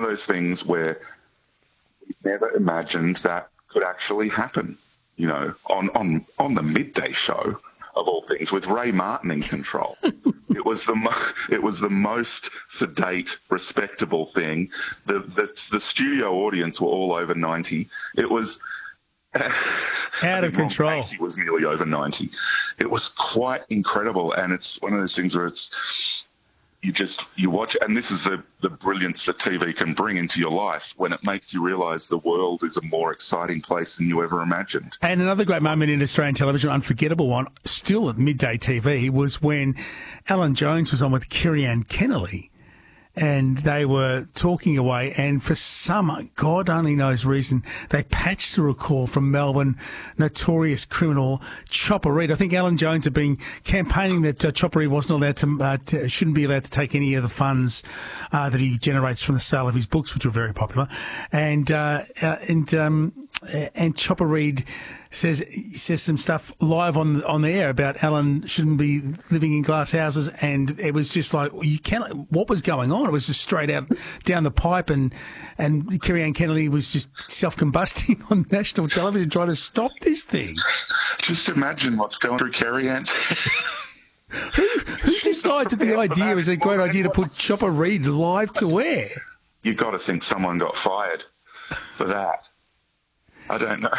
those things where we never imagined that could actually happen. You know, on the midday show of all things, with Ray Martin in control. It was the most sedate, respectable thing. The studio audience were all over 90. It was out of control. He was nearly over 90. It was quite incredible, and it's one of those things where it's you watch, and this is the brilliance that TV can bring into your life when it makes you realise the world is a more exciting place than you ever imagined. And another great moment in Australian television, unforgettable one, still at midday TV, was when Alan Jones was on with Kerry-Anne Kennerley. And they were talking away, and for some God only knows reason, they patched through a call from Melbourne notorious criminal Chopper Read. I think Alan Jones had been campaigning that Chopper Read wasn't allowed to shouldn't be allowed to take any of the funds that he generates from the sale of his books, which were very popular. And Chopper Read says some stuff live on the air about Alan shouldn't be living in glass houses, and it was just like what was going on? It was just straight out down the pipe, and Kerry-Anne Kennerley was just self-combusting on national television trying to stop this thing. Just imagine what's going through Kerry-Anne's. Who decides that the idea is a great idea to put Chopper Read live to air? You got to think someone got fired for that. I don't know.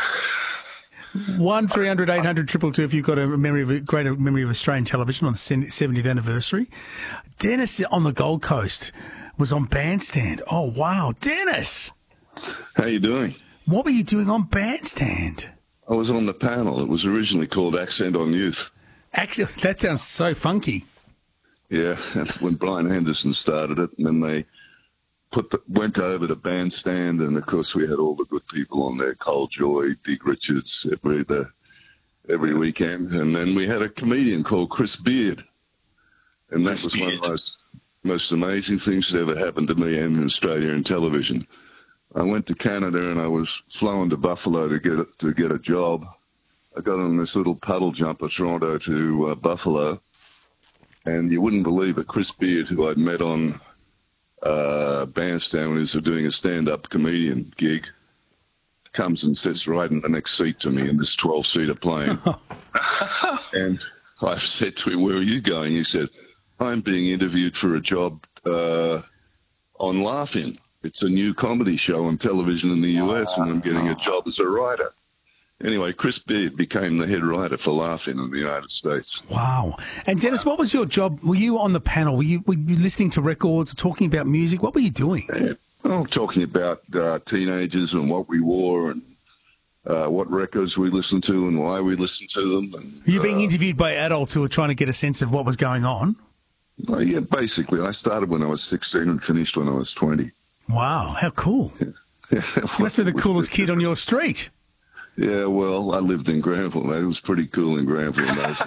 1300 800 222 if you've got a great memory of Australian television on the 70th anniversary. Dennis on the Gold Coast was on Bandstand. Oh, wow. Dennis! How you doing? What were you doing on Bandstand? I was on the panel. It was originally called Accent on Youth. That sounds so funky. Yeah, when Brian Henderson started it, and then they went over to Bandstand, and of course we had all the good people on there, Cole Joy, Dig Richards, every weekend. And then we had a comedian called Chris Beard. And that was one of the most amazing things that ever happened to me in Australia in television. I went to Canada and I was flown to Buffalo to get a job. I got on this little puddle jumper, Toronto to Buffalo. And you wouldn't believe it, Chris Beard, who I'd met on Bandstand when he was doing a stand-up comedian gig, comes and sits right in the next seat to me in this 12-seater plane. And I said to him, "Where are you going?" He said, "I'm being interviewed for a job on Laugh-In. It's a new comedy show on television in the US, and I'm getting a job as a writer." Anyway, Chris Beard became the head writer for Laugh-In in the United States. Wow. And Dennis, what was your job? Were you on the panel? Were you listening to records, talking about music? What were you doing? Well, talking about teenagers and what we wore and what records we listened to and why we listened to them. And, were you being interviewed by adults who were trying to get a sense of what was going on? Well, yeah, basically. I started when I was 16 and finished when I was 20. Wow, how cool. You must be the coolest kid on your street. Yeah, well, I lived in Granville. It was pretty cool in Granville in those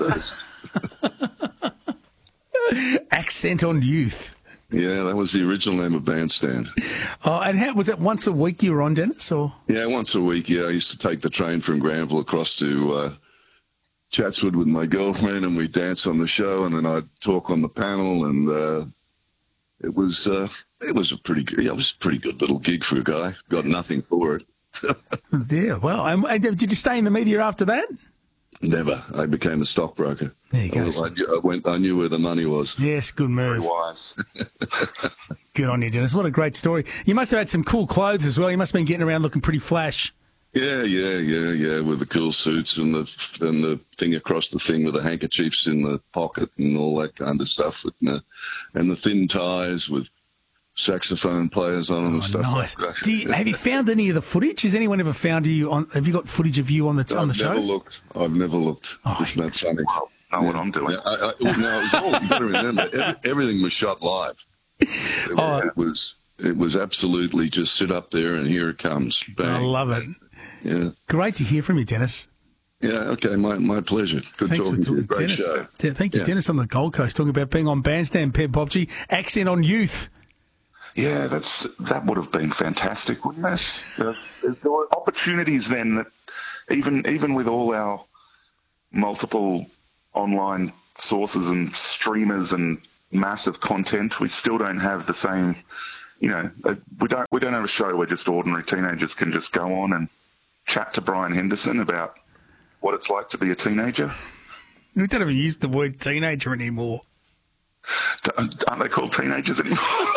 days. Accent on Youth. Yeah, that was the original name of Bandstand. Oh, and was it once a week you were on, Dennis? Or? Yeah, once a week, yeah. I used to take the train from Granville across to Chatswood with my girlfriend, and we'd dance on the show, and then I'd talk on the panel, and it was a pretty good little gig for a guy. Got nothing for it. Yeah, well, did you stay in the media after that? Never. I became a stockbroker. There you go. I knew where the money was. Yes, good move. Very wise. Good on you, Dennis. What a great story. You must have had some cool clothes as well. You must have been getting around looking pretty flash. Yeah, with the cool suits and the thing across the thing with the handkerchiefs in the pocket and all that kind of stuff, and the thin ties with saxophone players on them and stuff nice. like that. Have you found any of the footage? Has anyone ever found you on? Have you got footage of you on the show? I've never looked. Oh, Isn't that funny? Know what I'm doing. Yeah, it was all, you got to remember, everything was shot live. It was absolutely just sit up there and here it comes. Bang. I love it. Yeah. Great to hear from you, Dennis. Yeah, okay, my pleasure. Good talking to you. Great Dennis, show. Thank you, Dennis, on the Gold Coast, talking about being on Bandstand, Peb Popchi, Accent on Youth. Yeah, that would have been fantastic, wouldn't it? There were opportunities then that even with all our multiple online sources and streamers and massive content, we still don't have the same we don't have a show where just ordinary teenagers can just go on and chat to Brian Henderson about what it's like to be a teenager. We don't even use the word teenager anymore. Aren't they called teenagers anymore?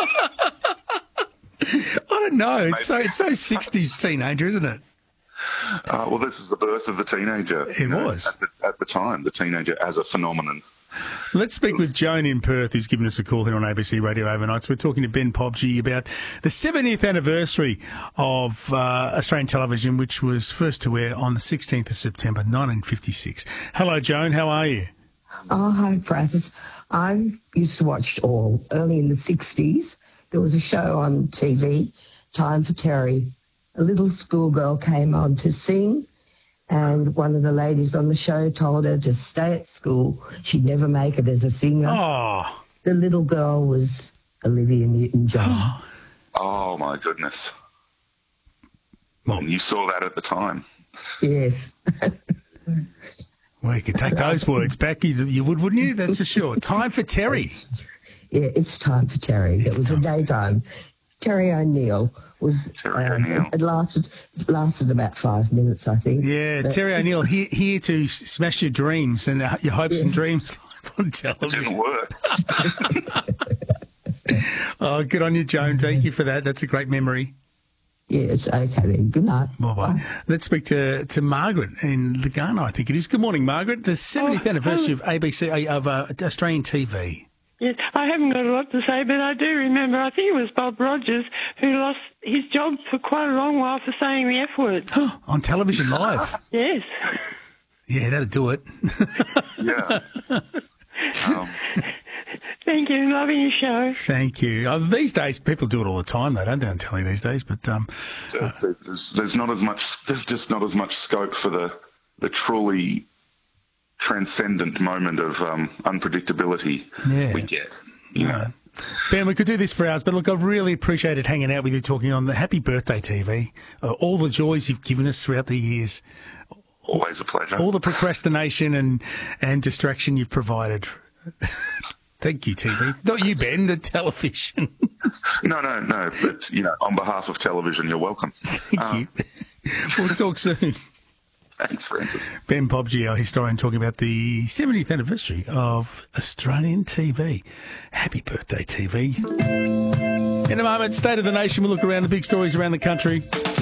I don't know. It's so 60s teenager, isn't it? Well, this is the birth of the teenager. It was. At the time, the teenager as a phenomenon. Let's speak with Joan in Perth, who's given us a call here on ABC Radio Overnights. We're talking to Ben Pobji about the 70th anniversary of Australian television, which was first to air on the 16th of September 1956. Hello, Joan. How are you? Oh, hi, Francis. I used to watch it all early in the 60s. There was a show on TV, Time for Terry. A little schoolgirl came on to sing, and one of the ladies on the show told her to stay at school. She'd never make it as a singer. Oh. The little girl was Olivia Newton-John. Oh, my goodness. Well, and you saw that at the time. Yes. Well, you could take those words back. You would, wouldn't you? That's for sure. Time for Terry. Yeah, it's Time for Terry. It was a daytime. Terry O'Neill was. Terry O'Neill. It lasted about 5 minutes, I think. Yeah, Terry O'Neill here to smash your dreams and your hopes and dreams live on It television. didn't work. Oh, good on you, Joan. Thank you for that. That's a great memory. Yeah, it's okay then. Good night. Bye-bye. Let's speak to Margaret in Lugano, I think it is. Good morning, Margaret. The 70th anniversary of ABC, of Australian TV. Yes, I haven't got a lot to say, but I do remember, I think it was Bob Rogers who lost his job for quite a long while for saying the F word. On television live. Yes. Yeah, that'd do it. Yeah. Thank you. Loving your show. Thank you. These days, people do it all the time, though, don't they, on telly these days? But There's not as much. There's just not as much scope for the truly transcendent moment of unpredictability we get. You know. Ben, we could do this for hours, but look, I've really appreciated hanging out with you, talking on the Happy Birthday TV, all the joys you've given us throughout the years. Always a pleasure. All the procrastination and distraction you've provided. Thank you, TV. Not you, Ben, the television. No. But, on behalf of television, you're welcome. Thank you. We'll talk soon. Thanks, Francis. Ben Pobji, our historian, talking about the 70th anniversary of Australian TV. Happy birthday, TV. In a moment, State of the Nation. We'll look around the big stories around the country.